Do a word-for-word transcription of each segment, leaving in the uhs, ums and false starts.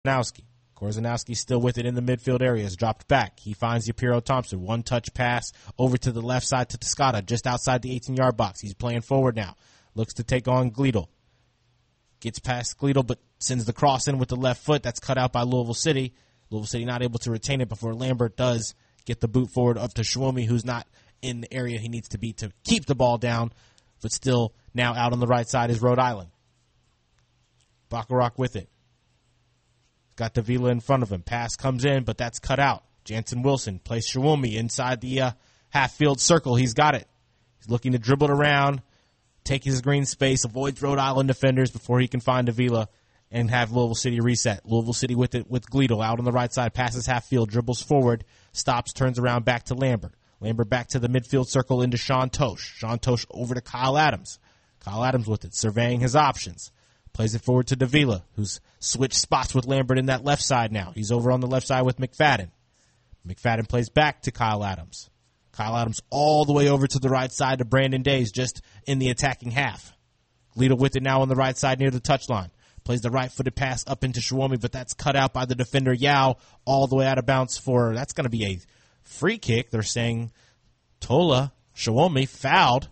Korzanowski. Korzanowski still with it in the midfield area. Is dropped back. He finds Yapiro Thompson. One touch pass over to the left side to Toscata, just outside the eighteen-yard box. He's playing forward now. Looks to take on Gleadle. Gets past Gleadle, but sends the cross in with the left foot. That's cut out by Louisville City. Louisville City not able to retain it before Lambert does get the boot forward up to Shwomi, who's not in the area he needs to be to keep the ball down, but still now out on the right side is Rhode Island. Bacharach with it. Got Davila in front of him. Pass comes in, but that's cut out. Jansen Wilson plays Shwomi inside the uh, half-field circle. He's got it. He's looking to dribble it around, take his green space, avoids Rhode Island defenders before he can find Davila and have Louisville City reset. Louisville City with it with Gleadle out on the right side, passes half-field, dribbles forward, stops, turns around back to Lambert. Lambert back to the midfield circle into Sean Tosh. Sean Tosh over to Kyle Adams. Kyle Adams with it, surveying his options. Plays it forward to Davila, who's switched spots with Lambert in that left side now. He's over on the left side with McFadden. McFadden plays back to Kyle Adams. Kyle Adams all the way over to the right side to Brandon Days, just in the attacking half. Gleadle with it now on the right side near the touchline. Plays the right-footed pass up into Shwomi, but that's cut out by the defender Yao all the way out of bounds for, that's going to be a free kick. They're saying Tola Shwomi fouled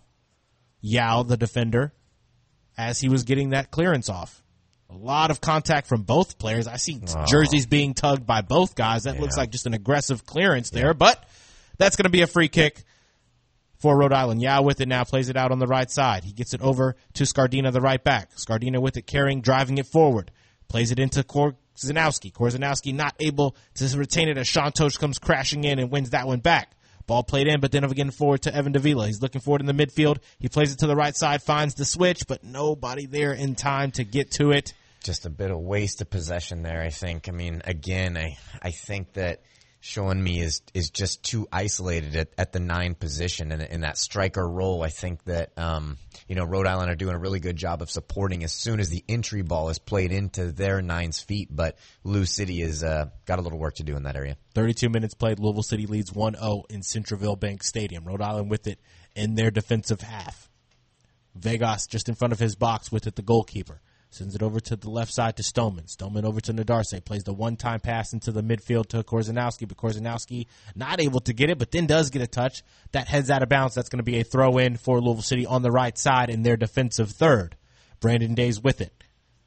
Yao, the defender, as he was getting that clearance off. A lot of contact from both players. I see oh. jerseys being tugged by both guys. That yeah. looks like just an aggressive clearance there, yeah. but that's going to be a free kick for Rhode Island. Yao with it now, plays it out on the right side. He gets it over to Scardina, the right back. Scardina with it, carrying, driving it forward. Plays it into Korzanowski. Korzanowski not able to retain it as Sean Tosh comes crashing in and wins that one back. Ball played in, but then again forward to Evan Davila. He's looking forward in the midfield. He plays it to the right side, finds the switch, but nobody there in time to get to it. Just a bit of waste of possession there, I think. I mean, again, I, I think that showing me is is just too isolated at, at the nine position and in, in that striker role. I think that um, you know Rhode Island are doing a really good job of supporting as soon as the entry ball is played into their nine's feet. But Lou City has uh, got a little work to do in that area. thirty-two minutes played. Louisville City leads one oh in Centreville Bank Stadium. Rhode Island with it in their defensive half. Vegas just in front of his box with it, the goalkeeper. Sends it over to the left side to Stoneman. Stoneman over to Nadarse. Plays the one-time pass into the midfield to Korzanowski, but Korzanowski not able to get it, but then does get a touch. That heads out of bounds. That's going to be a throw-in for Louisville City on the right side in their defensive third. Brandon Days with it.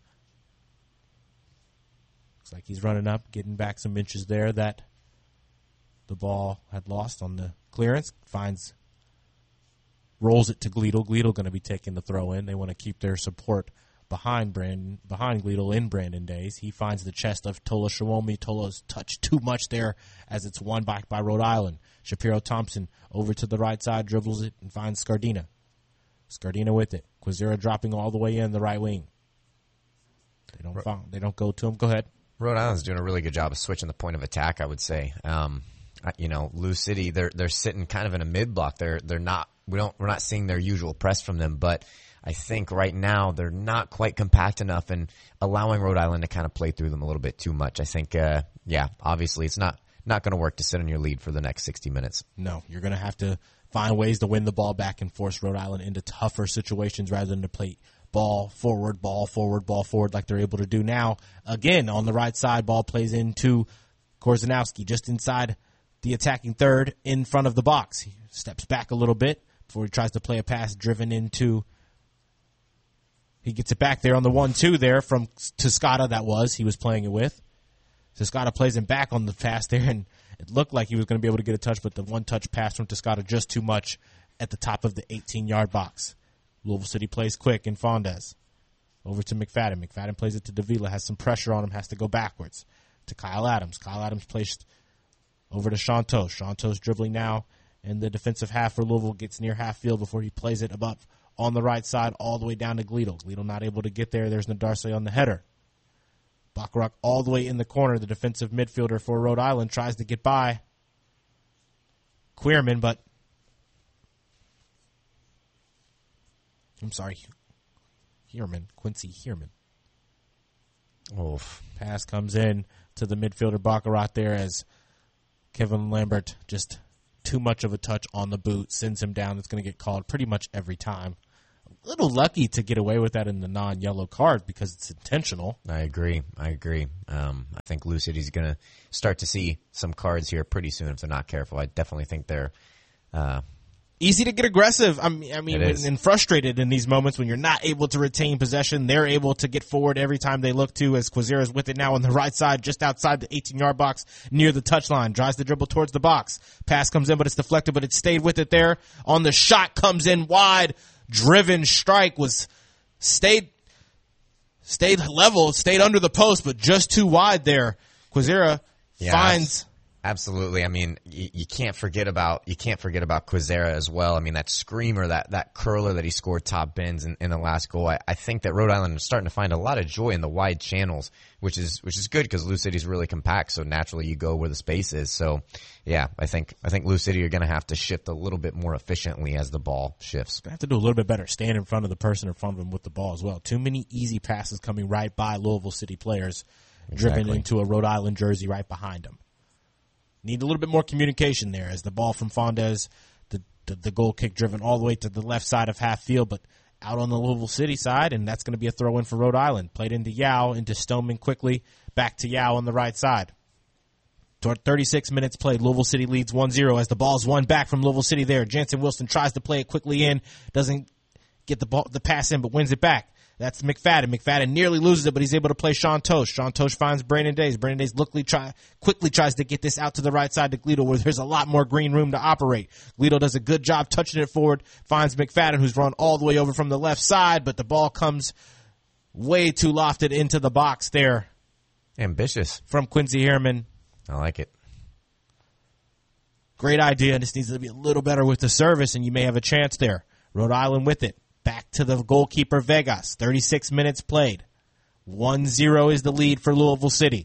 Looks like he's running up, getting back some inches there that the ball had lost on the clearance. Finds, rolls it to Gleadle. Gleadle going to be taking the throw-in. They want to keep their support behind Brandon, behind Gleadle in Brandon Days. He finds the chest of Tola Shwomi. Tola's touched too much there as it's won back by Rhode Island. Shapiro Thompson over to the right side, dribbles it and finds Scardina. Scardina with it. Quazera dropping all the way in the right wing. They don't Ro- they don't go to him. Go ahead. Rhode Island's doing a really good job of switching the point of attack, I would say. Um, you know, Lou City, they're they're sitting kind of in a mid block. They're they're not we don't we're not seeing their usual press from them, but I think right now they're not quite compact enough and allowing Rhode Island to kind of play through them a little bit too much. I think, uh, yeah, obviously it's not, not going to work to sit on your lead for the next sixty minutes. No, you're going to have to find ways to win the ball back and force Rhode Island into tougher situations rather than to play ball forward, ball forward, ball forward like they're able to do now. Again, on the right side, ball plays into Korzanowski just inside the attacking third in front of the box. He steps back a little bit before he tries to play a pass driven into He gets it back there on the one two there from Toscata, that was. He was playing it with. Toscata plays him back on the pass there, and it looked like he was going to be able to get a touch, but the one-touch pass from Toscata just too much at the top of the eighteen-yard box. Louisville City plays quick in Fondes. Over to McFadden. McFadden plays it to Davila, has some pressure on him, has to go backwards to Kyle Adams. Kyle Adams placed over to Sean Tosh. Sean Tosh dribbling now in the defensive half for Louisville, gets near half field before he plays it above on the right side all the way down to Gleadle. Gleadle not able to get there. There's Nadarse on the header. Bacharach all the way in the corner. The defensive midfielder for Rhode Island tries to get by Queerman, but I'm sorry, Heerman, Quincy Heerman. Oof. Pass comes in to the midfielder Bacharach there as Kevin Lambert just too much of a touch on the boot, sends him down. It's going to get called pretty much every time. a little lucky to get away with that in the non-yellow card because it's intentional. I agree. I agree. Um, I think Lou City's going to start to see some cards here pretty soon if they're not careful. I definitely think they're uh, easy to get aggressive. I mean, I mean, It when, is. and frustrated in these moments when you're not able to retain possession. They're able to get forward every time they look to. As Quazera's with it now on the right side, just outside the eighteen-yard box, near the touchline. Drives the dribble towards the box. Pass comes in, but it's deflected. But it stayed with it there. On the shot, comes in wide. Driven strike was stayed stayed level, stayed under the post, but just too wide there. Quazera Yeah, finds. Absolutely. I mean, you, you can't forget about you can't forget about Quazera as well. I mean, that screamer, that that curler that he scored top bins in, in the last goal. I, I think that Rhode Island is starting to find a lot of joy in the wide channels, which is which is good because Lou City's really compact. So naturally, you go where the space is. So, yeah, I think I think Lou City are going to have to shift a little bit more efficiently as the ball shifts. Gonna have to do a little bit better. Stand in front of the person in front of him with the ball as well. Too many easy passes coming right by Louisville City players, Exactly. driven into a Rhode Island jersey right behind them. Need a little bit more communication there as the ball from Fondes, the, the the goal kick driven all the way to the left side of half field, but out on the Louisville City side, and that's going to be a throw in for Rhode Island. Played into Yao, into Stoneman quickly, back to Yao on the right side. Toward thirty-six minutes played, Louisville City leads one zero as the ball's won back from Louisville City there. Jansen Wilson tries to play it quickly in, doesn't get the ball, the pass in, but wins it back. That's McFadden. McFadden nearly loses it, but he's able to play Sean Tosh. Sean Tosh finds Brandon Days. Brandon Days quickly, try, quickly tries to get this out to the right side to Gledo, where there's a lot more green room to operate. Gledo does a good job touching it forward, finds McFadden, who's run all the way over from the left side, but the ball comes way too lofted into the box there Ambitious. from Quincy Harriman. I like it. Great idea. This needs to be a little better with the service, and you may have a chance there. Rhode Island with it. Back to the goalkeeper, Vegas. thirty-six minutes played. one zero is the lead for Louisville City.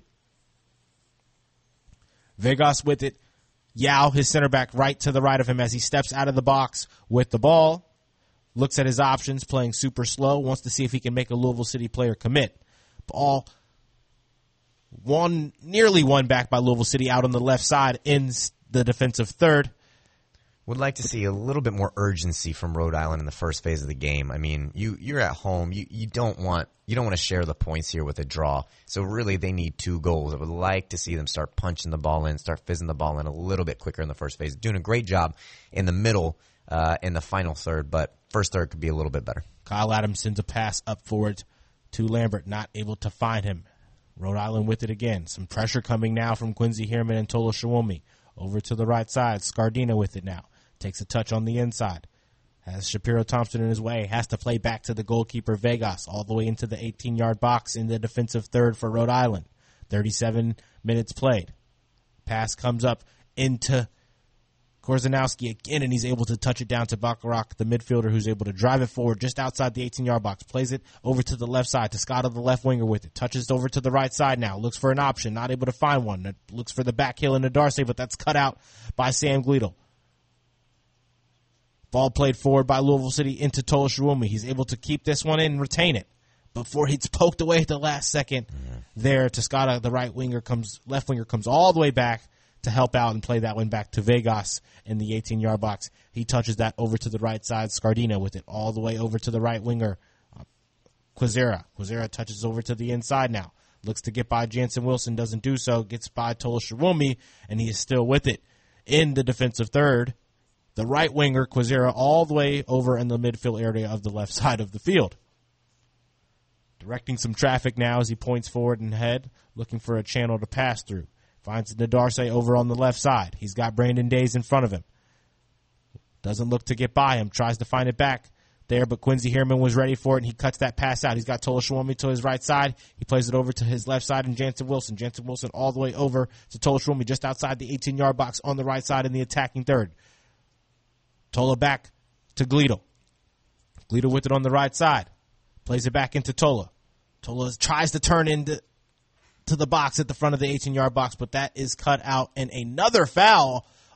Vegas with it. Yao, his center back, right to the right of him as he steps out of the box with the ball. Looks at his options, playing super slow. Wants to see if he can make a Louisville City player commit. Ball one, nearly won back by Louisville City out on the left side in the defensive third. Would like to see a little bit more urgency from Rhode Island in the first phase of the game. I mean, you you're at home. You you don't want you don't want to share the points here with a draw. So really, they need two goals. I would like to see them start punching the ball in, start fizzing the ball in a little bit quicker in the first phase. Doing a great job in the middle, uh, in the final third, but first third could be a little bit better. Kyle Adams sends a pass up forward to Lambert, not able to find him. Rhode Island with it again. Some pressure coming now from Quincy Harriman and Tolo Shawumi. Over to the right side, Scardina with it now. Takes a touch on the inside. Has Shapiro Thompson in his way. Has to play back to the goalkeeper, Vegas, all the way into the eighteen-yard box in the defensive third for Rhode Island. thirty-seven minutes played. Pass comes up into Korzanowski again, and he's able to touch it down to Bacharach, the midfielder, who's able to drive it forward just outside the eighteen-yard box. Plays it over to the left side. Toscata, the left winger, with it. Touches over to the right side now. Looks for an option. Not able to find one. Looks for the back heel into Darcy, but that's cut out by Sam Gleadle. Ball played forward by Louisville City into Tolo Shawumi. He's able to keep this one in and retain it. Before he's poked away at the last second mm-hmm. there, Toscata, the right winger, comes, left winger comes all the way back to help out and play that one back to Vegas in the eighteen-yard box. He touches that over to the right side. Scardina with it all the way over to the right winger. Uh, Quazera. Quazera touches over to the inside now. Looks to get by Jansen Wilson. Doesn't do so. Gets by Tolo Shawumi, and he is still with it in the defensive third. The right winger, Quazera, all the way over in the midfield area of the left side of the field. Directing some traffic now as he points forward and ahead, looking for a channel to pass through. Finds Nadarse over on the left side. He's got Brandon Days in front of him. Doesn't look to get by him. Tries to find it back there, but Quincy Harriman was ready for it, and he cuts that pass out. He's got Tolo Shawumi to his right side. He plays it over to his left side, and Jansen Wilson. Jansen Wilson all the way over to Tolo Shawumi just outside the eighteen-yard box on the right side in the attacking third. Tola back to Gleadle. Gleadle with it on the right side. Plays it back into Tola. Tola tries to turn into to the box at the front of the eighteen-yard box, but that is cut out, and another foul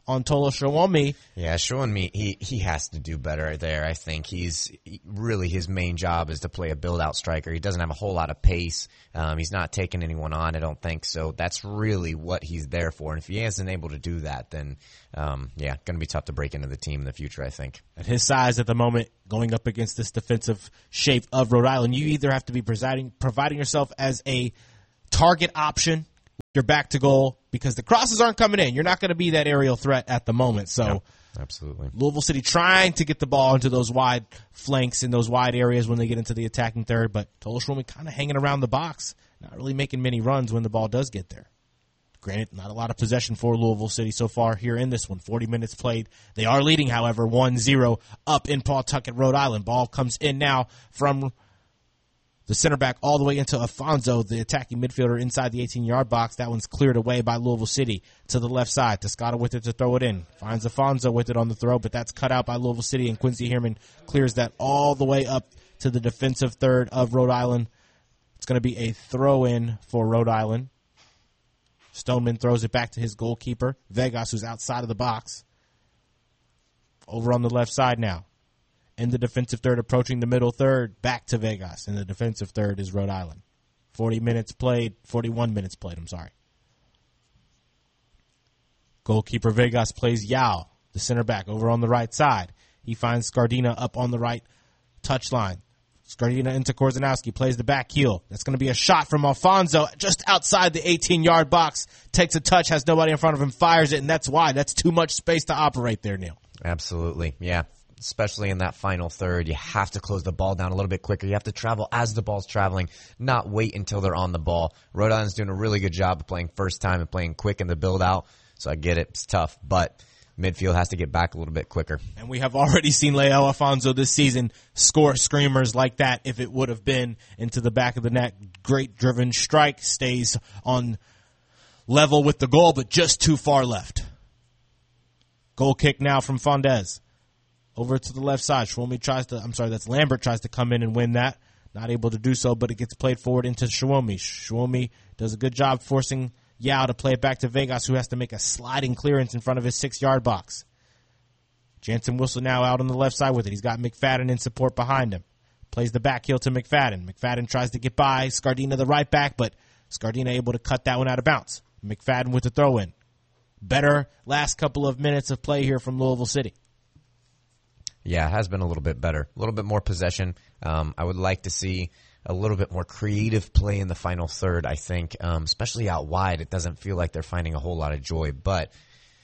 on Tola Shawami. Yeah, showing me he, he has to do better there. I think he's he, really his main job is to play a build-out striker. He doesn't have a whole lot of pace. Um, he's not taking anyone on, I don't think. So that's really what he's there for. And if he isn't able to do that, then, um, yeah, going to be tough to break into the team in the future, I think. At his size at the moment, going up against this defensive shape of Rhode Island, you either have to be providing, providing yourself as a target option, your back to goal, because the crosses aren't coming in. You're not going to be that aerial threat at the moment. So no, absolutely. Louisville City trying to get the ball into those wide flanks in those wide areas when they get into the attacking third, but Tola Shawami kind of hanging around the box, not really making many runs when the ball does get there. Granted, not a lot of possession for Louisville City so far here in this one. forty minutes played. They are leading, however, one zero up in Pawtucket, Rhode Island. Ball comes in now from the center back all the way into Afonso, the attacking midfielder inside the eighteen-yard box. That one's cleared away by Louisville City to the left side. Toscata with it to throw it in. Finds Afonso with it on the throw, but that's cut out by Louisville City, and Quincy Herman clears that all the way up to the defensive third of Rhode Island. It's going to be a throw-in for Rhode Island. Stoneman throws it back to his goalkeeper, Vegas, who's outside of the box. Over on the left side now. In the defensive third, approaching the middle third, back to Vegas. In the defensive third is Rhode Island. forty minutes played, forty-one minutes played, I'm sorry. Goalkeeper Vegas plays Yao, the center back, over on the right side. He finds Scardina up on the right touchline. Scardina into Korzanowski, plays the back heel. That's going to be a shot from Alfonso just outside the eighteen-yard box. Takes a touch, has nobody in front of him, fires it, and that's why. That's too much space to operate there, Neil. Absolutely, yeah. Especially in that final third, you have to close the ball down a little bit quicker. You have to travel as the ball's traveling, not wait until they're on the ball. Rhode Island's doing a really good job of playing first time and playing quick in the build-out, so I get it. It's tough, but midfield has to get back a little bit quicker. And we have already seen Leo Afonso this season score screamers like that if it would have been into the back of the net. Great driven strike, stays on level with the goal, but just too far left. Goal kick now from Fondez. Over to the left side. Shawami tries to, I'm sorry, that's Lambert tries to come in and win that. Not able to do so, but it gets played forward into Shawami. Shawami does a good job forcing Yao to play it back to Vegas, who has to make a sliding clearance in front of his six-yard box. Jansen Whistle now out on the left side with it. He's got McFadden in support behind him. Plays the back heel to McFadden. McFadden tries to get by Scardina, the right back, but Scardina able to cut that one out of bounds. McFadden with the throw-in. Better last couple of minutes of play here from Louisville City. Yeah, it has been a little bit better. A little bit more possession. Um, I would like to see a little bit more creative play in the final third, I think, um, especially out wide. It doesn't feel like they're finding a whole lot of joy, but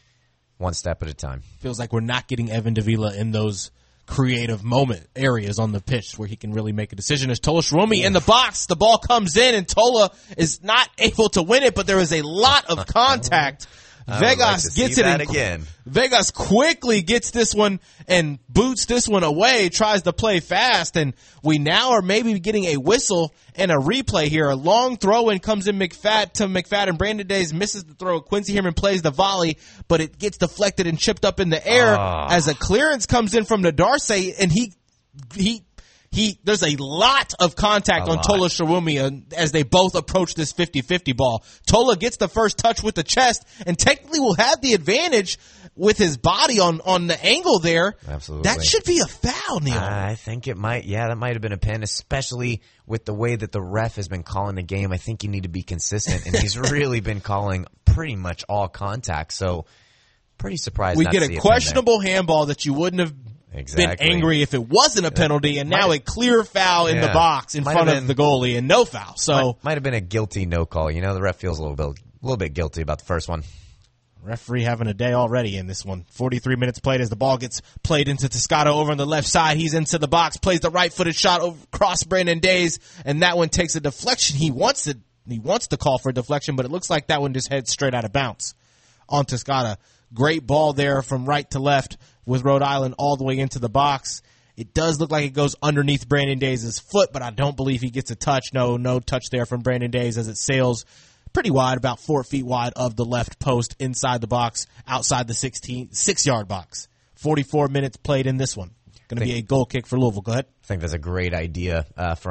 one step at a time. Feels like we're not getting Evan Davila in those creative moment areas on the pitch where he can really make a decision. As Tola Shawami in the box, the ball comes in, and Tola is not able to win it, but there is a lot of contact. Vegas like gets it in, again. Vegas quickly gets this one and boots this one away, tries to play fast, and we now are maybe getting a whistle and a replay here. A long throw in comes in McFadden to McFadden. Brandon Days misses the throw. Quincy Herman plays the volley, but it gets deflected and chipped up in the air oh. as a clearance comes in from Nadarce, and he he He, there's a lot of contact a on lot. Tola Shawami as they both approach this fifty-fifty ball. Tola gets the first touch with the chest and technically will have the advantage with his body on, on the angle there. Absolutely. That should be a foul, Neil. I think it might, yeah, that might have been a pen, especially with the way that the ref has been calling the game. I think you need to be consistent, and he's really been calling pretty much all contact, so pretty surprised We not get to a see questionable handball that you wouldn't have Exactly. been angry if it wasn't a penalty, and now Might- a clear foul in the Yeah. box in Might front have of been- the goalie and no foul. So Might, might have been a guilty no call. You know, the ref feels a little bit, a little bit guilty about the first one. referee having a day already in this one. forty-three minutes played as the ball gets played into Toscata over on the left side. He's into the box, plays the right-footed shot over across Brandon Days, and that one takes a deflection. He wants to, he wants to call for a deflection, but it looks like that one just heads straight out of bounds on Toscata. Great ball there from right to left with Rhode Island all the way into the box. It does look like it goes underneath Brandon Days' foot, but I don't believe he gets a touch. No, no touch there from Brandon Days as it sails pretty wide, about four feet wide of the left post inside the box, outside the sixteen, six-yard box. forty-four minutes played in this one. Going to be a goal kick for Louisville. Go ahead. I think that's a great idea uh, from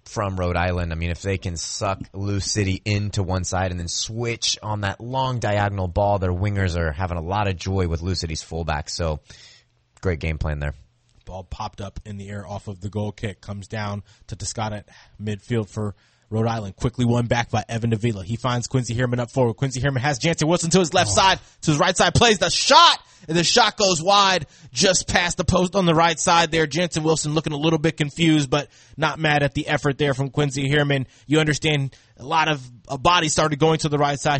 from Rhode Island. I mean, if they can suck Lou City into one side and then switch on that long diagonal ball, their wingers are having a lot of joy with Lou City's fullback. So great game plan there. Ball popped up in the air off of the goal kick, comes down to Toscada at midfield for Rhode Island. Quickly won back by Evan Davila. He finds Quincy Herman up forward. Quincy Herman has Jansen Wilson to his left oh. side, to his right side, plays the shot, and the shot goes wide just past the post on the right side there. Jansen Wilson looking a little bit confused, but not mad at the effort there from Quincy Herman. You understand a lot of a body started going to the right side.